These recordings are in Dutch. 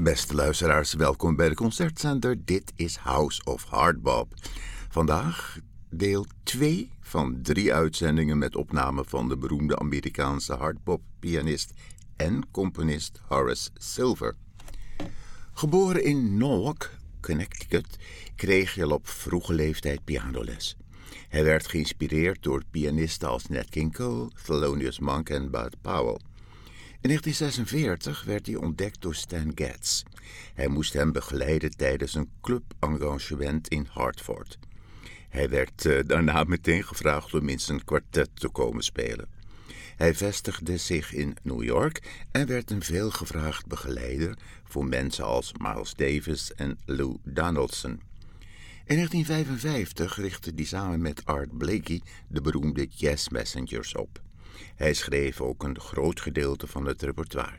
Beste luisteraars, welkom bij de Concertzender. Dit is House of Hardbop. Vandaag deel 2 van 3 uitzendingen met opname van de beroemde Amerikaanse hardbop-pianist en componist Horace Silver. Geboren in Norwalk, Connecticut, kreeg hij al op vroege leeftijd pianoles. Hij werd geïnspireerd door pianisten als Nat King Cole, Thelonious Monk en Bud Powell. In 1946 werd hij ontdekt door Stan Getz. Hij moest hem begeleiden tijdens een clubengagement in Hartford. Hij werd daarna meteen gevraagd om in zijn kwartet te komen spelen. Hij vestigde zich in New York en werd een veelgevraagd begeleider voor mensen als Miles Davis en Lou Donaldson. In 1955 richtte hij samen met Art Blakey de beroemde Jazz Messengers op. Hij schreef ook een groot gedeelte van het repertoire.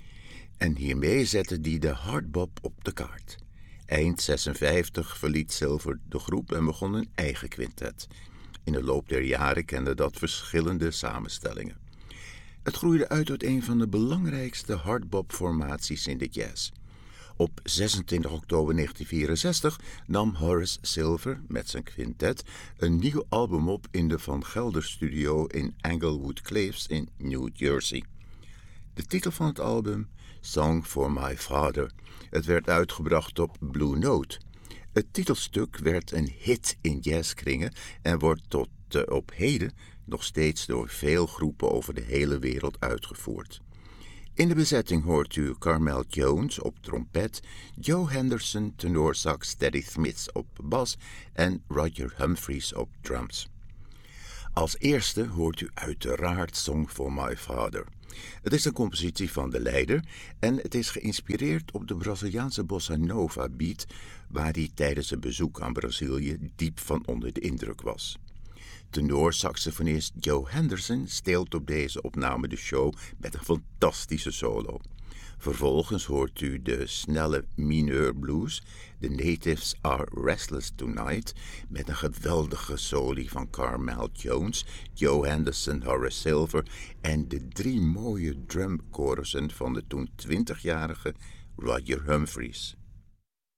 En hiermee zette hij de hardbop op de kaart. Eind 56 verliet Silver de groep en begon een eigen quintet. In de loop der jaren kende dat verschillende samenstellingen. Het groeide uit tot een van de belangrijkste hardbop-formaties in de jazz. Op 26 oktober 1964 nam Horace Silver met zijn quintet een nieuw album op in de Van Gelder Studio in Englewood Cliffs in New Jersey. De titel van het album, Song for My Father. Het werd uitgebracht op Blue Note. Het titelstuk werd een hit in jazzkringen en wordt tot op heden nog steeds door veel groepen over de hele wereld uitgevoerd. In de bezetting hoort u Carmel Jones op trompet, Joe Henderson tenorsax, Teddy Smith op bas en Roger Humphries op drums. Als eerste hoort u uiteraard Song for My Father. Het is een compositie van de leider en het is geïnspireerd op de Braziliaanse bossa nova beat, waar hij tijdens een bezoek aan Brazilië diep van onder de indruk was. Tenorsaxofonist Joe Henderson steelt op deze opname de show met een fantastische solo. Vervolgens hoort u de snelle mineur blues, The Natives Are Restless Tonight, met een geweldige soli van Carmel Jones, Joe Henderson, Horace Silver en de 3 mooie drumchorussen van de toen 20-jarige Roger Humphries.